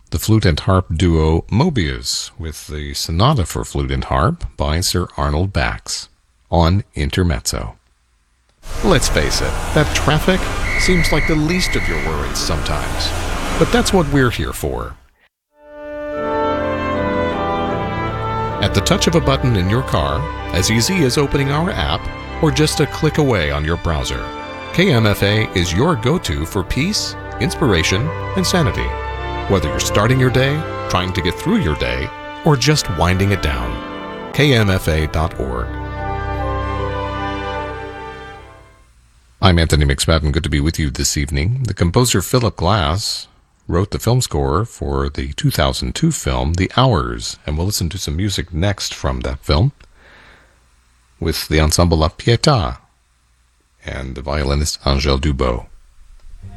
the flute and harp duo Mobius with the Sonata for Flute and Harp by Sir Arnold Bax on Intermezzo. Let's face it, that traffic seems like the least of your worries sometimes, but that's what we're here for. At the touch of a button in your car, as easy as opening our app or just a click away on your browser, KMFA is your go-to for peace, inspiration, and sanity. Whether you're starting your day, trying to get through your day, or just winding it down. KMFA.org. I'm Anthony McSpadden. Good to be with you this evening. The composer Philip Glass wrote the film score for the 2002 film The Hours, and we'll listen to some music next from that film with the ensemble La Pietà and the violinist Angèle Dubot.